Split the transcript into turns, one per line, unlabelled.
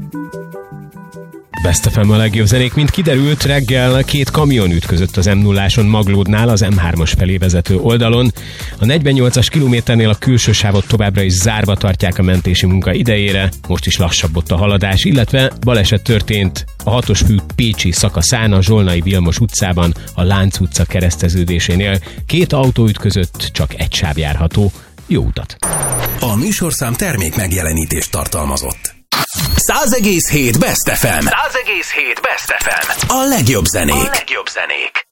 Best FM a legjobb zenék, mint kiderült, reggel 2 kamion ütközött az M0-áson Maglódnál az M3-as felé vezető oldalon. A 48-as kilométernél a külső sávot továbbra is zárva tartják a mentési munka idejére, most is lassabb ott a haladás, illetve baleset történt a 6-os fű pécsi szakaszán, a Zsolnai Vilmos utcában, a Lánc utca kereszteződésénél. 2 autó ütközött, csak egy sáv járható. Jó utat!
A műsorszám termék megjelenítést tartalmazott. 100,7 Best FM. 100,7 Best FM. A legjobb zenék.